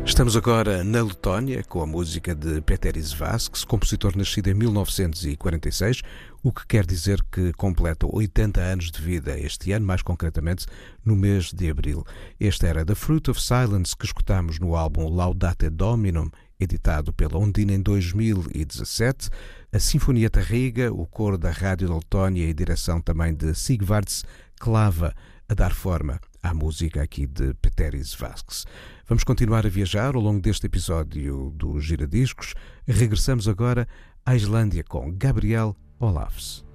Estamos agora na Letónia com a música de Péteris Vasks, compositor nascido em 1946, o que quer dizer que completa 80 anos de vida este ano, mais concretamente no mês de abril. Este era The Fruit of Silence, que escutamos no álbum Laudate Dominum, editado pela Ondina em 2017, a Sinfonietta Riga, o coro da Rádio da Letónia e a direção também de Sigvards Klava, a dar forma à música aqui de Péteris Vasks. Vamos continuar a viajar ao longo deste episódio do Giradiscos. Regressamos agora à Islândia com Gabriel Olafs.